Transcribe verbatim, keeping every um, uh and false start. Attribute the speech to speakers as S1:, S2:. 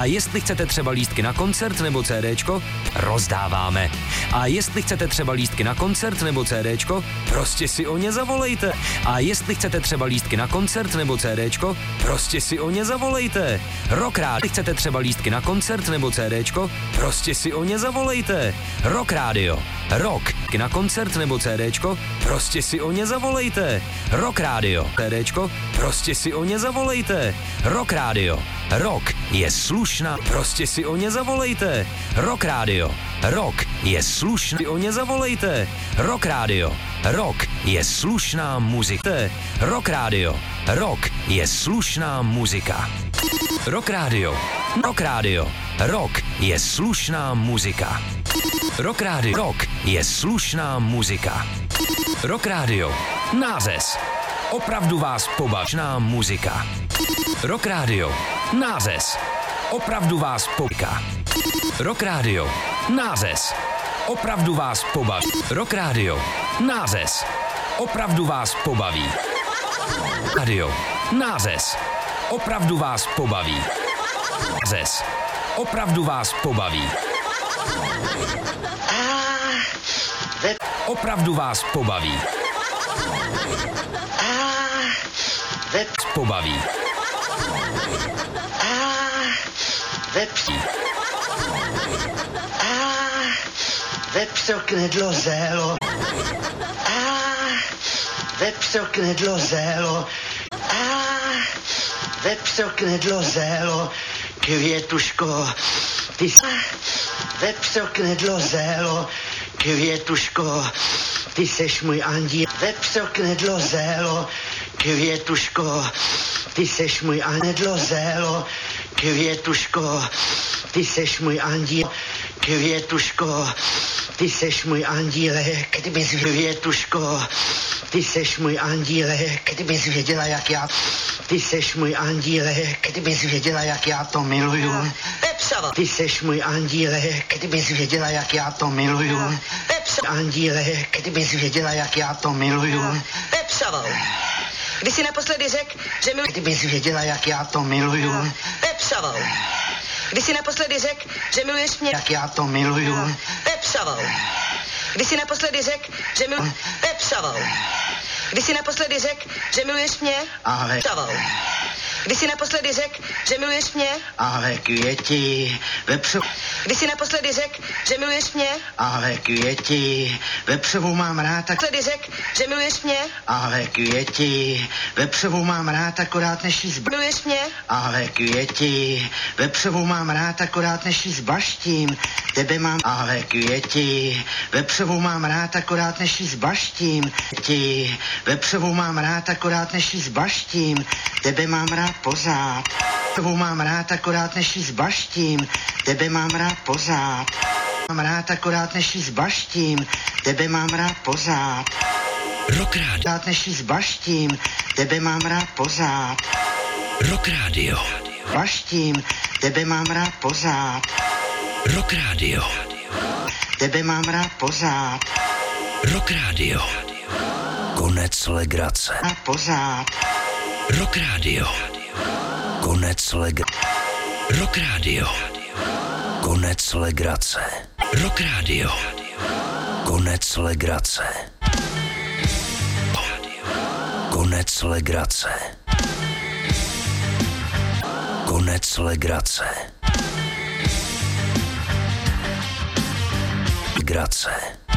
S1: A jestli chcete třeba lístky na koncert nebo CDčko, rozdáváme. A jestli chcete třeba lístky na koncert nebo CDčko, prostě si o ně zavolejte. A jestli chcete třeba lístky na koncert nebo CDčko, prostě si o ně zavolejte. Rock Radio. Chcete třeba lístky na koncert nebo CDčko, prostě si o ně zavolejte. Rock Radio. Rock. Na koncert nebo CDčko, prostě si o ně zavolejte. Rock Radio. CDčko, prostě si o ně zavolejte. Rock Radio. Rock je slušná, prostě si o ně zavolejte. Rock Radio. Rock je slušná, o ně zavolejte. Rock Radio. Rock je slušná muzika. Rock Radio. Rock je slušná muzika. Rock Radio. Rock Radio. Rock je slušná muzika. Rock Radio. Rock je slušná muzika. Rock Radio. Nářez. Opravdu vás pobačná muzika. Rock Radio. Nářez. Opravdu vás pobíká. Rock Radio. Nářez. Opravdu vás pobaví. Rock Radio. Nářez. Opravdu vás pobaví. Radio. Nářez. Opravdu vás pobaví. Nářez. Opravdu vás pobaví. Opravdu vás pobaví. Pobaví.
S2: Vepří. Vepřo knedlo zélo. Vepřo knedlo zélo. Vepřo knedlo zélo. Květuško, ty jsi... Vepřo knedlo zélo. Květuško, ty seš můj andíl. Vepřo knedlo zélo. Květuško, ty seš můj andíl. Zélo. Květuško, ty seš můj andíl. Květuško, ty seš můj andílek, kdybys Květuško, ty seš můj andílek, kdybys věděla, jak já... Ty seš můj andílek, kdybys věděla, jak já to miluju.
S3: Vepřavo.
S2: Ty seš můj andílek, kdybys věděla, jak já to miluju.
S3: Vepřavo.
S2: Andílek, kdybys věděla, jak já to miluju.
S3: Vepřavo. Kdy jsi naposledy řekl, že miluji...
S2: Kdybys věděla, jak já to miluju.
S3: Vepřavo. Kdy jsi naposledy řekl, že miluješ mě...
S2: Jak já to miluju.
S3: Vepřavo. Kdy jsi naposledy řekl, že miluji... Vepřavo. Kdy jsi naposledy řekl, že miluješ mě?
S2: Ale...
S3: Vepřavo. Kdy jsi naposledy řekl, že miluješ mě?
S2: Ale květi, vepřo...
S3: Kdy jsi naposledy řekl, že miluješ mě?
S2: Ale květi, vepřovou mám rád tak...
S3: Naposledy řekl, že miluješ mě?
S2: Ale květi, vepřovou mám rád akorát než jí zba...
S3: Miluješ mě?
S2: Ale květi, vepřovou mám rád akorát než jí zbaštím. Tebe mám... Ale květi, vepřovou mám rád akorát než jí zbaštím. Květi, vepřovou mám rád akorát než jí zbaštím. Tebe mám rád pořád. Vepřovou mám rád akorát než jí zbaštím. Tebe mám rád pořád. Mám rád akorát než jí zbaštím. Tebe mám rád pořád.
S1: Rock Radio.
S2: Rád než jí zbaštím. Tebe mám rád pořád.
S1: Rock Radio.
S2: Baštím. Tebe mám rád pořád.
S1: Rock Radio.
S2: Tebe mám rád pořád.
S1: Rock Radio. Konec legrace.
S2: Rád pořád.
S1: Rock Radio. Konec legrace. Rock Radio. Konec legrace. Rock Radio. Konec legrace. Konec legrace. Konec legrace. Legrace.